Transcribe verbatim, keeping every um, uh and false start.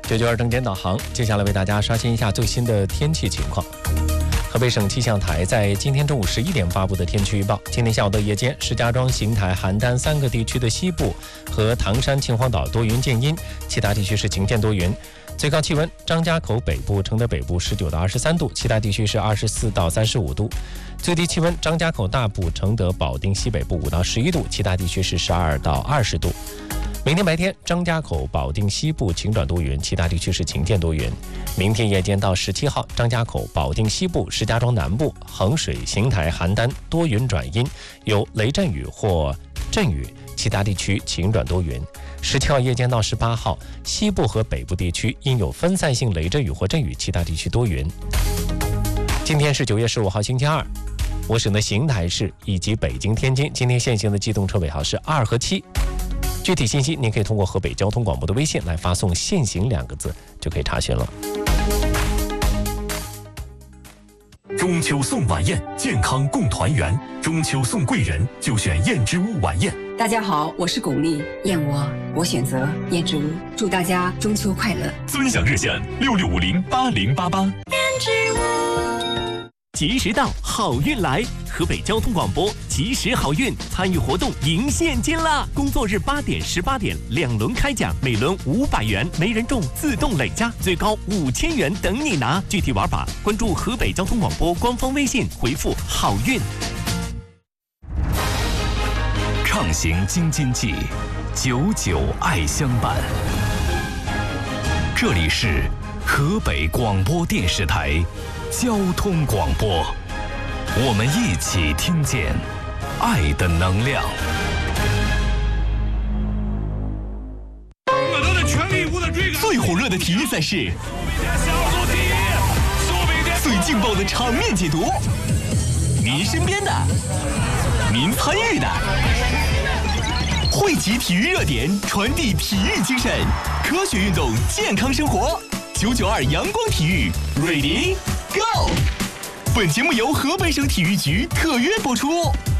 九九二正点导航，接下来为大家刷新一下最新的天气情况。河北省气象台在今天中午十一点发布的天气预报：今天下午的夜间，石家庄、邢台、邯郸三个地区的西部和唐山、秦皇岛多云见阴，其他地区是晴间多云。最高气温：张家口北部、承德北部十九到二十三度，其他地区是二十四到三十五度。最低气温：张家口大部、承德、保定西北部五到十一度，其他地区是十二到二十度。明天白天，张家口、保定西部晴转多云，其他地区是晴间多云。明天夜间到十七号，张家口、保定西部、石家庄南部、衡水、邢台、邯郸多云转阴，有雷阵雨或阵雨，其他地区晴转多云。十七号夜间到十八号，西部和北部地区因有分散性雷阵雨或阵雨，其他地区多云。今天是九月十五号星期二，我省的邢台市以及北京、天津今天限行的机动车尾号是二和七。具体信息您可以通过河北交通广播的微信来发送限行两个字就可以查询了。 中秋送晚宴，健康共团圆。中秋送贵人，就选燕之屋晚宴。 大家好，我是巩俐，燕窝我选择燕之屋，祝大家中秋快乐。 尊享热线六六五零八零八八。燕之屋，吉时到，好运来！河北交通广播吉时好运参与活动赢现金啦！工作日八点、十八点两轮开奖，每轮五百元，没人中自动累加，最高五千元等你拿。具体玩法关注河北交通广播官方微信，回复好运。 畅行京津冀，久久爱相伴。这里是河北广播电视台交通广播，我们一起听见爱的能量。 我都在全力以赴的追赶。 最火热的体育赛事，最劲爆的场面解读，您身边的，您参与的，汇集体育热点，传递体育精神，科学运动，健康生活。九九二阳光体育 ，Ready Go！ 本节目由河北省体育局特约播出。